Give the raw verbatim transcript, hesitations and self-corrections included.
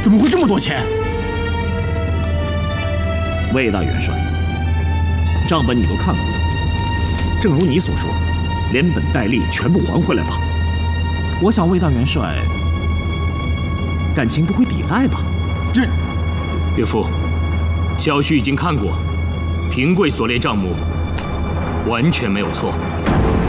怎么会这么多钱？ 魏大元帅，账本你都看过，正如你所说，连本带利全部还回来吧。我想魏大元帅感情不会抵赖吧？ 这， 岳父，小婿已经看过，平贵所列账目完全没有错。